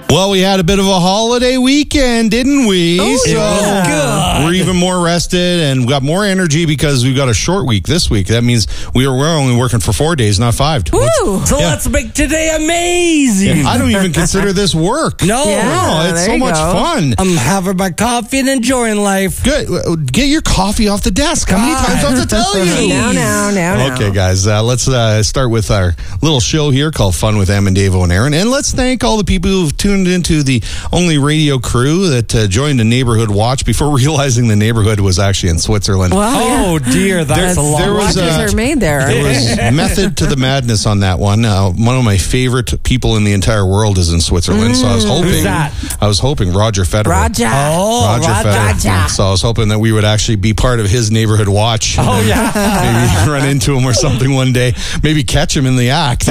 Well, we had a bit of a holiday weekend, didn't we? Oh, so yeah. we're even more rested and got more energy because we've got a short week this week. That means we're only working for 4 days, not 5. Woo! So let's make today amazing. I don't even consider this work. No. No, it's so much fun. I'm having my coffee and enjoying life. Good. Get your coffee off the desk. How many times do I have to tell you? Now. Okay, guys, let's start with our little show here called Fun with Em and Davo and Aaron. And let's thank all the people who've tuned into the only radio crew that joined a neighborhood watch before realizing the neighborhood was actually in Switzerland. Well, dear, that's a lot. Watches are made there. There was method to the madness on that one. One of my favorite people in the entire world is in Switzerland, so I was hoping. Who's that? I was hoping Roger Federer. Roger. Roger Federer. So I was hoping that we would actually be part of his neighborhood watch. Oh, yeah. Maybe run into him or something one day. Maybe catch him in the act.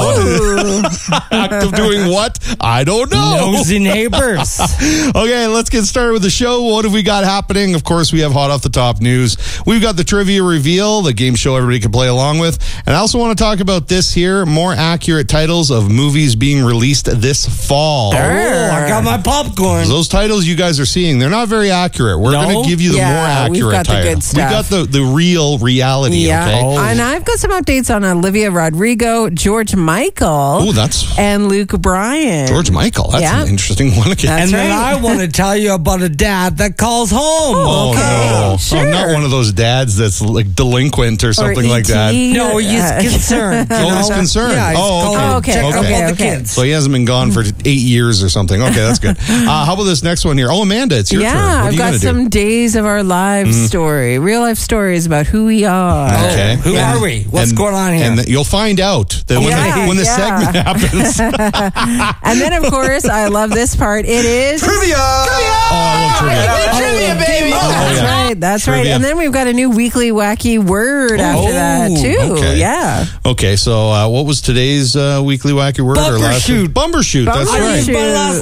Act of doing what? I don't know. Nosy neighbors. Okay, let's get started with the show. What have we got happening? Of course, we have hot off the top news. We've got the trivia reveal, the game show everybody can play along with. And I also want to talk about this here, more accurate titles of movies being released this fall. Oh, I got my popcorn. Those titles you guys are seeing, they're not very accurate. We're going to give you the more accurate we've got title. the good stuff. We got the real reality, okay? And I've got some updates on Olivia Rodrigo, George Michael, and Luke Bryan. George Michael, that's an interesting one again. And then I want to tell you about a dad that calls home. Oh, no. Sure. I'm not one of those dads that's like delinquent or something like that. No, he's concerned. He's concerned. Yeah, he's okay. Check up all the kids. So he hasn't been gone for 8 years or something. Okay, that's good. How about this next one here? Oh, Amanda, it's your turn. What are I've you got gonna some Days of Our Lives story, real life stories about who we are. Okay. Who are we? What's going on here? And you'll find out that when the segment happens. And then, of course, I love this part. It is Trivia! Oh, I love trivia. Trivia, baby! That's Trivia. right. And then we've got a new weekly wacky word after that, too. Okay. Yeah. Okay, so what was today's weekly wacky word? Bumbershoot. Bumbershoot, that's I right. used mine last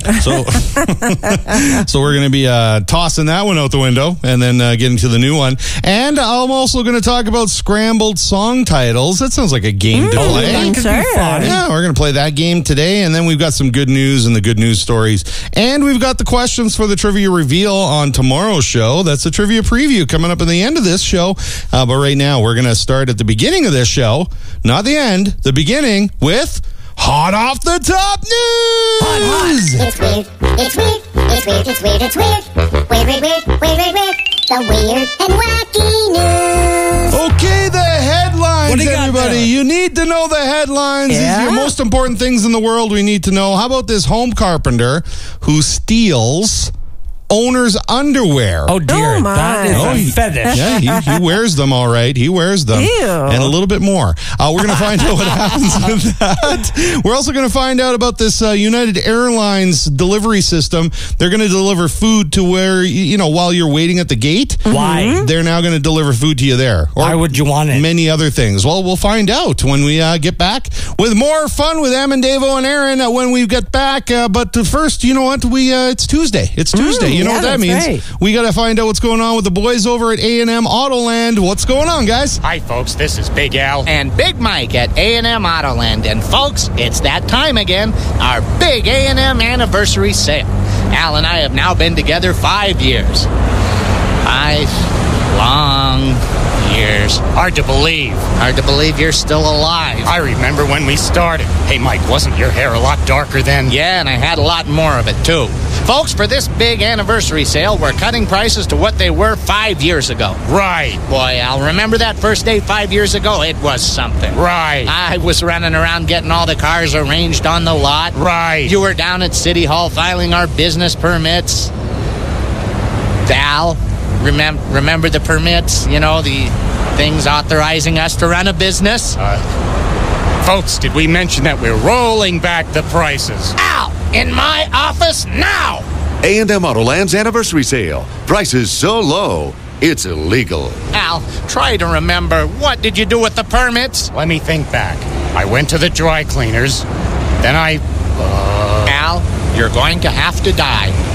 night. So we're going to be tossing that one out the window and then getting to the new one. And I'm also going to talk about scrambled song titles. That sounds like a game to play. That could be fun. Yeah, we're going to play that game today. And then we've got some good news and the good news stories. And we've got the questions for the trivia reveal on tomorrow's show. That's the trivia preview coming up at the end of this show. But right now, we're going to start at the beginning of this show, not the end, the beginning with Hot Off the Top News! It's weird, it's weird, it's weird, it's weird, it's weird. Weird, weird, weird, weird, weird, weird. The weird and wacky news. Okay, the headlines, What do you got everybody. there? You need to know the headlines. These are your most important things in the world we need to know. How about this home carpenter who steals owner's underwear? Oh, dear. Oh, my. That is a fetish. Yeah, he wears them all right. He wears them. Ew. And a little bit more. We're going to find out what happens with that. We're also going to find out about this United Airlines delivery system. They're going to deliver food to where, while you're waiting at the gate. Why? They're now going to deliver food to you there. Or Why would you want it? many other things. Well, we'll find out when we get back with more fun with Em and Davo and Aaron when we get back. But first, you know what? It's Tuesday. It's Tuesday. You know what that means? Right. We got to find out what's going on with the boys over at A&M Autoland. What's going on, guys? Hi, folks. This is Big Al and Big Mike at A&M Autoland. And, folks, it's that time again, our big A&M anniversary sale. Al and I have now been together 5 years. 5 long years. Hard to believe. Hard to believe you're still alive. I remember when we started. Hey, Mike, wasn't your hair a lot darker then? Yeah, and I had a lot more of it, too. Folks, for this big anniversary sale, we're cutting prices to what they were 5 years ago. Right. Boy, Al, remember that first day 5 years ago? It was something. Right. I was running around getting all the cars arranged on the lot. Right. You were down at City Hall filing our business permits. Al, remember the permits? The things authorizing us to run a business? Folks, did we mention that we're rolling back the prices? Al, in my office now! A&M Autoland's anniversary sale. Prices so low, it's illegal. Al, try to remember, what did you do with the permits? Let me think back. I went to the dry cleaners, then Al, you're going to have to die.